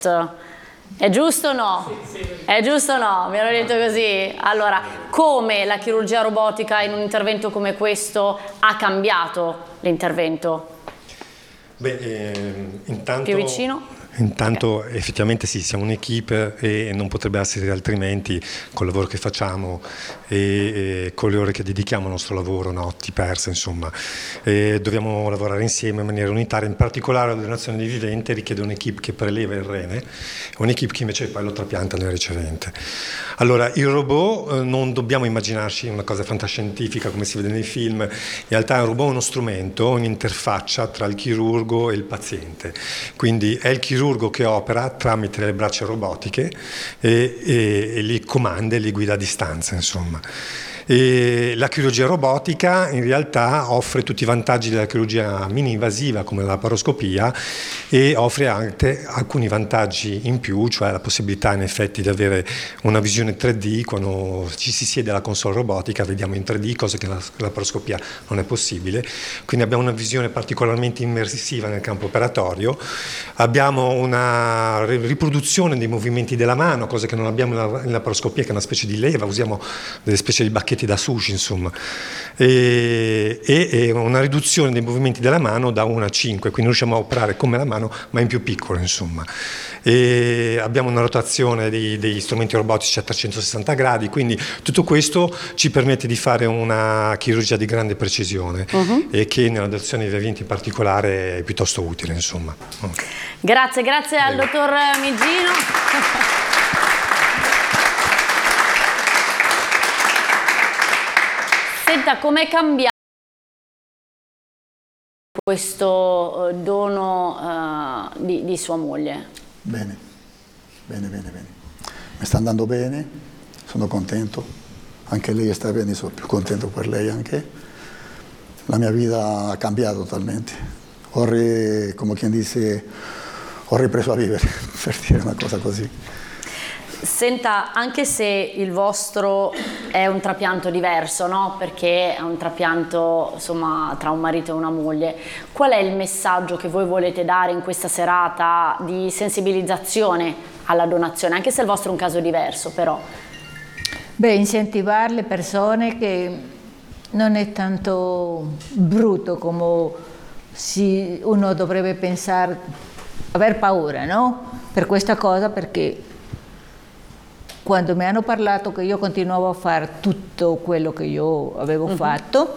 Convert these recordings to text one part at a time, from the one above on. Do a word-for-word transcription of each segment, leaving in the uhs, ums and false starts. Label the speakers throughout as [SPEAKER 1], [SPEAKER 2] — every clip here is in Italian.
[SPEAKER 1] È giusto o no? Sì, sì. È giusto o no? Mi hanno detto così. Allora, come la chirurgia robotica in un intervento come questo ha cambiato l'intervento?
[SPEAKER 2] Beh, eh, intanto...
[SPEAKER 1] Più vicino?
[SPEAKER 2] Intanto
[SPEAKER 1] okay.
[SPEAKER 2] effettivamente sì, siamo un'equipe e non potrebbe essere altrimenti col lavoro che facciamo e, e con le ore che dedichiamo al nostro lavoro, notti perse insomma. E dobbiamo lavorare insieme in maniera unitaria, in particolare la donazione di vivente richiede un'equipe che preleva il rene e un'equipe che invece poi lo trapianta nel ricevente. Allora il robot eh, non dobbiamo immaginarci una cosa fantascientifica come si vede nei film, in realtà un robot è uno strumento, un'interfaccia tra il chirurgo e il paziente, quindi è il chirurgo che opera tramite le braccia robotiche e, e, e li comanda e li guida a distanza insomma. E la chirurgia robotica in realtà offre tutti i vantaggi della chirurgia mini-invasiva come la laparoscopia e offre anche alcuni vantaggi in più, cioè la possibilità in effetti di avere una visione tre D quando ci si siede alla console robotica, vediamo in tre D, cosa che la laparoscopia non è possibile, quindi abbiamo una visione particolarmente immersiva nel campo operatorio, abbiamo una riproduzione dei movimenti della mano, cosa che non abbiamo in laparoscopia che è una specie di leva, usiamo delle specie di bacchetti da sushi insomma e, e, e una riduzione dei movimenti della mano da uno a cinque, quindi riusciamo a operare come la mano ma in più piccolo insomma. E abbiamo una rotazione dei, degli strumenti robotici a trecentosessanta gradi, quindi tutto questo ci permette di fare una chirurgia di grande precisione uh-huh. e che nell'adozione dei viventi in particolare è piuttosto utile insomma.
[SPEAKER 1] Grazie, grazie al dottor Migino. Senta, com'è cambiato questo uh, dono uh, di, di sua moglie?
[SPEAKER 3] Bene, bene, bene, bene. Mi sta andando bene, sono contento, anche lei sta bene, sono più contento per lei anche. La mia vita ha cambiato totalmente, ho, re, come quien dice, ho ripreso a vivere, per dire una cosa così.
[SPEAKER 1] Senta, anche se il vostro è un trapianto diverso, no? Perché è un trapianto insomma tra un marito e una moglie, qual è il messaggio che voi volete dare in questa serata di sensibilizzazione alla donazione, anche se il vostro è un caso diverso però?
[SPEAKER 4] Beh, incentivare le persone che non è tanto brutto come si, uno dovrebbe pensare, aver paura, no? Per questa cosa, perché quando mi hanno parlato che io continuavo a fare tutto quello che io avevo uh-huh. fatto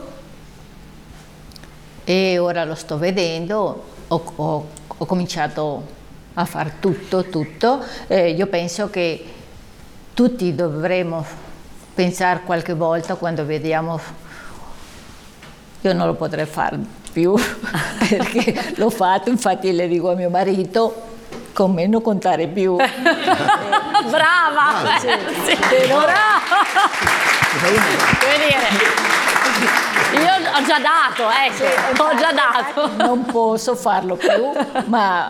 [SPEAKER 4] e ora lo sto vedendo, ho, ho, ho cominciato a fare tutto, tutto, eh, io penso che tutti dovremmo pensare qualche volta quando vediamo, io non lo potrei fare più perché l'ho fatto, infatti le dico a mio marito con me non contare più.
[SPEAKER 1] Brava!
[SPEAKER 4] Ah, sì,
[SPEAKER 1] sì.
[SPEAKER 4] Però...
[SPEAKER 1] Brava! Come dire, io ho già dato, ecco, sì, ho già dato.
[SPEAKER 4] Non posso farlo più, ma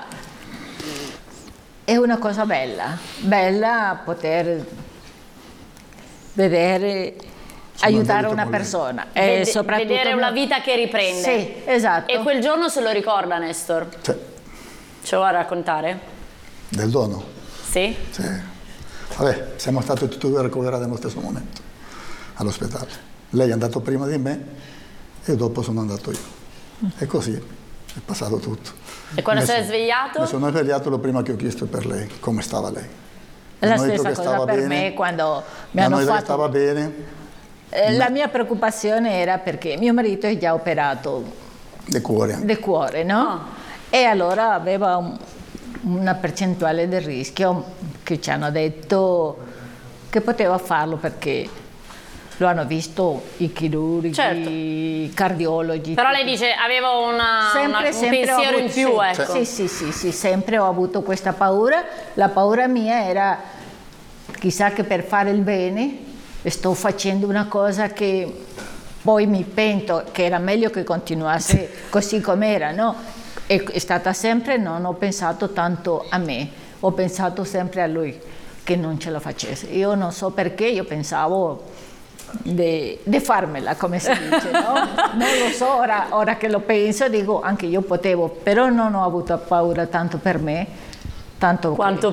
[SPEAKER 4] è una cosa bella, bella poter vedere, ci aiutare una persona.
[SPEAKER 1] Vede,
[SPEAKER 4] e soprattutto
[SPEAKER 1] vedere una vita che riprende.
[SPEAKER 4] Sì, esatto.
[SPEAKER 1] E quel giorno se lo ricorda, Nestor?
[SPEAKER 3] Sì.
[SPEAKER 1] Ce lo vuoi raccontare?
[SPEAKER 3] Del dono?
[SPEAKER 1] Sì.
[SPEAKER 3] Sì. Vabbè, siamo stati tutti e due ricoverati nello stesso momento, all'ospedale. Lei è andato prima di me e dopo sono andato io. E così è passato tutto.
[SPEAKER 1] E quando
[SPEAKER 3] mi
[SPEAKER 1] sei
[SPEAKER 3] sono,
[SPEAKER 1] svegliato?
[SPEAKER 3] Mi sono svegliato lo prima che ho chiesto per lei, come stava lei.
[SPEAKER 4] È la stessa cosa per
[SPEAKER 3] bene,
[SPEAKER 4] me quando mi
[SPEAKER 3] hanno
[SPEAKER 4] hanno
[SPEAKER 3] detto
[SPEAKER 4] fatto...
[SPEAKER 3] che stava bene.
[SPEAKER 4] Eh, la mia preoccupazione era perché mio marito è già operato
[SPEAKER 3] del cuore,
[SPEAKER 4] del cuore, no? Oh. E allora aveva un, una percentuale del rischio che ci hanno detto che poteva farlo perché lo hanno visto i chirurghi,
[SPEAKER 1] certo.
[SPEAKER 4] i cardiologi.
[SPEAKER 1] Però lei dice avevo una,
[SPEAKER 4] sempre,
[SPEAKER 1] una, un
[SPEAKER 4] sempre
[SPEAKER 1] pensiero
[SPEAKER 4] avuto,
[SPEAKER 1] in più,
[SPEAKER 4] sì,
[SPEAKER 1] ecco.
[SPEAKER 4] Sì, sì, sì, sì, sempre ho avuto questa paura. La paura mia era chissà che per fare il bene sto facendo una cosa che poi mi pento che era meglio che continuasse così com'era, no? È, è stata sempre, non ho pensato tanto a me, ho pensato sempre a lui che non ce la facesse. Io non so perché, io pensavo di farmela, come si dice, no? Non lo so, ora, ora che lo penso dico anche io potevo, però non ho avuto paura tanto per me, tanto
[SPEAKER 1] quanto